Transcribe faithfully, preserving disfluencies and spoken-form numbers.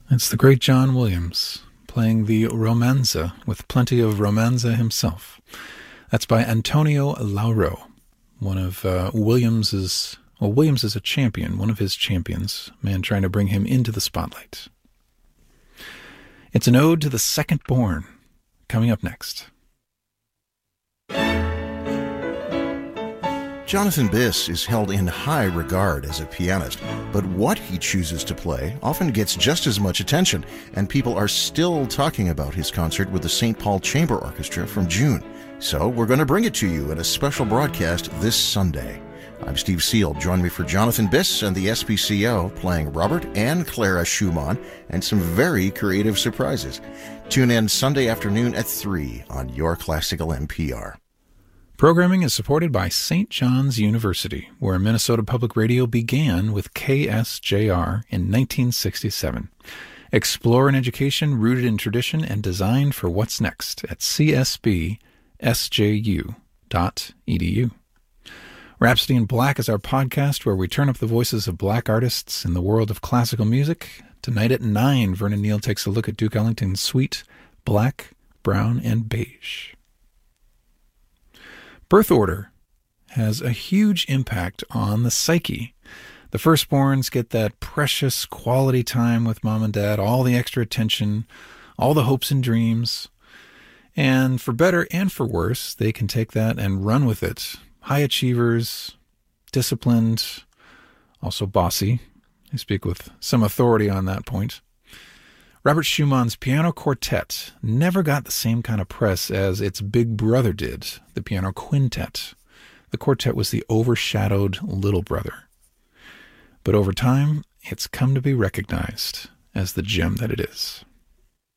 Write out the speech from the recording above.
It's the great John Williams playing the Romanza with plenty of Romanza himself. That's by Antonio Lauro, one of uh, Williams's. Well, Williams is a champion, one of his champions, man trying to bring him into the spotlight. It's an ode to the second born, coming up next. Jonathan Biss is held in high regard as a pianist, but what he chooses to play often gets just as much attention, and people are still talking about his concert with the Saint Paul Chamber Orchestra from June. So we're going to bring it to you in a special broadcast this Sunday. I'm Steve Seal. Join me for Jonathan Biss and the S P C O playing Robert and Clara Schumann and some very creative surprises. Tune in Sunday afternoon at three on your Classical N P R. Programming is supported by Saint John's University, where Minnesota Public Radio began with K S J R in nineteen sixty-seven. Explore an education rooted in tradition and designed for what's next at c s b s j u dot e d u. Rhapsody in Black is our podcast where we turn up the voices of black artists in the world of classical music. Tonight at nine, Vernon Neal takes a look at Duke Ellington's suite, Black, Brown, and Beige. Birth order has a huge impact on the psyche. The firstborns get that precious quality time with mom and dad, all the extra attention, all the hopes and dreams. And for better and for worse, they can take that and run with it. High achievers, disciplined, also bossy. I speak with some authority on that point. Robert Schumann's piano quartet never got the same kind of press as its big brother did, the piano quintet. The quartet was the overshadowed little brother. But over time, it's come to be recognized as the gem that it is.